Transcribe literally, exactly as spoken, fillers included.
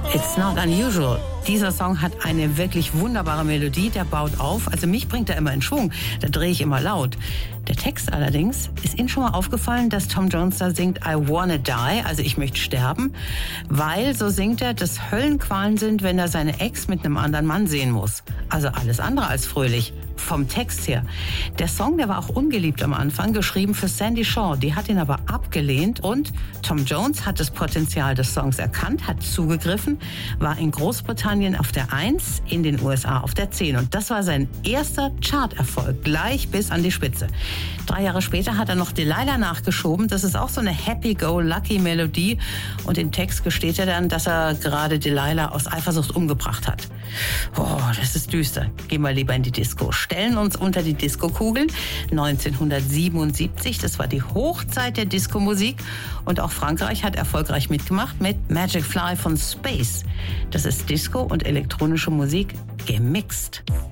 It's not unusual. Dieser Song hat eine wirklich wunderbare Melodie, der baut auf. Also mich bringt er immer in Schwung, da drehe ich immer laut. Der Text allerdings, ist Ihnen schon mal aufgefallen, dass Tom Jones da singt I wanna die, also ich möchte sterben, weil, so singt er, dass Höllenqualen sind, wenn er seine Ex mit einem anderen Mann sehen muss. Also alles andere als fröhlich, vom Text her. Der Song, der war auch ungeliebt am Anfang, geschrieben für Sandy Shaw, die hat ihn aber abgelehnt und Tom Jones hat das Potenzial des Songs erkannt, hat zugegriffen, war in Großbritannien auf der eins, in den U S A auf der zehn und das war sein erster Charterfolg, gleich bis an die Spitze. Drei Jahre später hat er noch Delilah nachgeschoben, das ist auch so eine Happy-Go-Lucky-Melodie und im Text gesteht er dann, dass er gerade Delilah aus Eifersucht umgebracht hat. Oh, das ist düster. Gehen wir lieber in die Disco. Stellen uns unter die Disco-Kugeln. neunzehnhundertsiebenundsiebzig, das war die Hochzeit der Disco-Musik und auch Frankreich hat erfolgreich mitgemacht mit Magic Fly von Space. Das ist Disco und elektronische Musik gemixt.